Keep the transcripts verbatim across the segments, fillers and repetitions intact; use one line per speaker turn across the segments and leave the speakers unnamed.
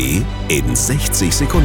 W in sechzig Sekunden.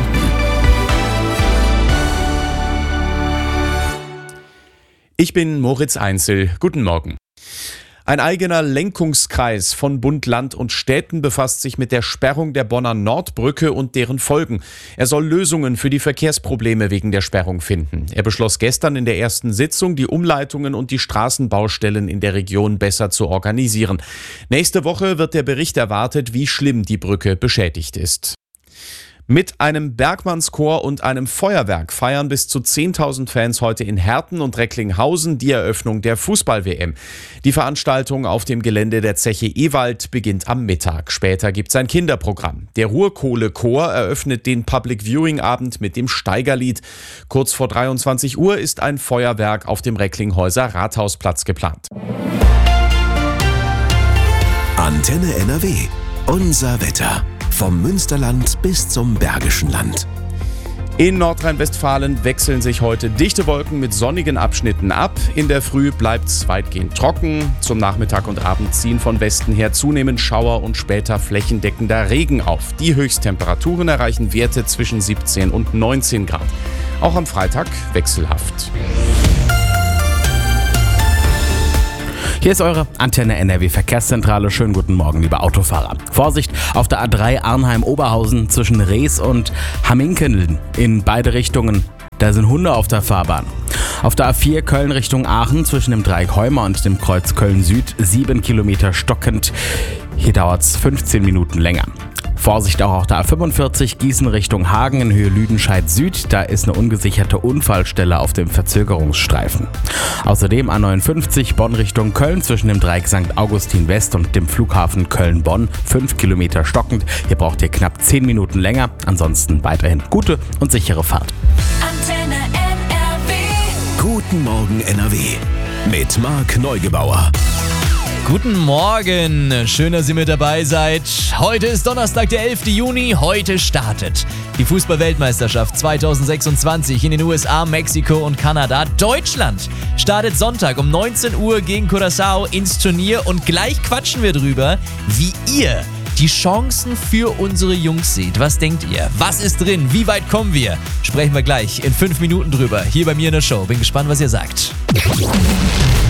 Ich bin Moritz Einzel. Guten Morgen. Ein eigener Lenkungskreis von Bund, Land und Städten befasst sich mit der Sperrung der Bonner Nordbrücke und deren Folgen. Er soll Lösungen für die Verkehrsprobleme wegen der Sperrung finden. Er beschloss gestern in der ersten Sitzung, die Umleitungen und die Straßenbaustellen in der Region besser zu organisieren. Nächste Woche wird der Bericht erwartet, wie schlimm die Brücke beschädigt ist. Mit einem Bergmannschor und einem Feuerwerk feiern bis zu zehntausend Fans heute in Herten und Recklinghausen die Eröffnung der Fußball-W M. Die Veranstaltung auf dem Gelände der Zeche Ewald beginnt am Mittag. Später gibt's ein Kinderprogramm. Der Ruhrkohle-Chor eröffnet den Public-Viewing-Abend mit dem Steigerlied. Kurz vor dreiundzwanzig Uhr ist ein Feuerwerk auf dem Recklinghäuser Rathausplatz geplant.
Antenne N R W. Unser Wetter. Vom Münsterland bis zum Bergischen Land.
In Nordrhein-Westfalen wechseln sich heute dichte Wolken mit sonnigen Abschnitten ab. In der Früh bleibt es weitgehend trocken. Zum Nachmittag und Abend ziehen von Westen her zunehmend Schauer und später flächendeckender Regen auf. Die Höchsttemperaturen erreichen Werte zwischen siebzehn und neunzehn Grad. Auch am Freitag wechselhaft.
Hier ist eure Antenne N R W Verkehrszentrale. Schönen guten Morgen, liebe Autofahrer. Vorsicht auf der A drei Arnheim-Oberhausen zwischen Rees und Hamminkeln in beide Richtungen. Da sind Hunde auf der Fahrbahn. Auf der A vier Köln Richtung Aachen zwischen dem Dreieck Heumer und dem Kreuz Köln-Süd sieben Kilometer stockend. Hier dauert es fünfzehn Minuten länger. Vorsicht auch auf der A fünfundvierzig Gießen Richtung Hagen in Höhe Lüdenscheid Süd. Da ist eine ungesicherte Unfallstelle auf dem Verzögerungsstreifen. Außerdem A neunundfünfzig Bonn Richtung Köln zwischen dem Dreieck Sankt Augustin West und dem Flughafen Köln-Bonn. fünf Kilometer stockend. Hier braucht ihr knapp zehn Minuten länger. Ansonsten weiterhin gute und sichere Fahrt.
Antenne N R W.
Guten Morgen N R W. Mit Marc Neugebauer.
Guten Morgen, schön, dass ihr mit dabei seid. Heute ist Donnerstag, der elfter Juni. Heute startet die Fußball-Weltmeisterschaft zweitausendsechsundzwanzig in den U S A, Mexiko und Kanada. Deutschland startet Sonntag um neunzehn Uhr gegen Curaçao ins Turnier und gleich quatschen wir drüber, wie ihr die Chancen für unsere Jungs seht. Was denkt ihr? Was ist drin? Wie weit kommen wir? Sprechen wir gleich in fünf Minuten drüber, hier bei mir in der Show. Bin gespannt, was ihr sagt.